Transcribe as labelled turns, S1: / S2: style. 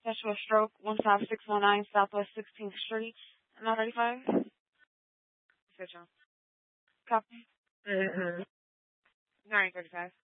S1: Joshua Stroke, 15619 Southwest 16th Street, 935. Good, John. Copy.
S2: Mm-hmm.
S1: 935.